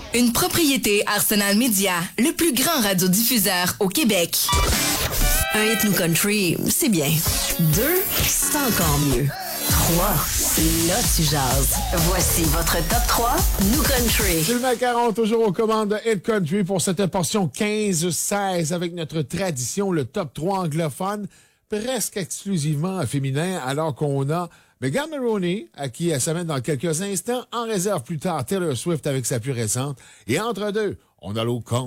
Une propriété Arsenal Media, le plus grand radiodiffuseur au Québec. Un hit New Country, c'est bien. 2, c'est encore mieux. 3, là tu jases. Voici votre top 3 New Country. Sylvain Caron, toujours aux commandes de Hit Country pour cette portion 15-16 avec notre tradition, le top 3 anglophone, presque exclusivement féminin, alors qu'on a Megan Maroney, à qui elle s'amène dans quelques instants, en réserve plus tard Taylor Swift avec sa plus récente. Et entre deux, on a l'eau con.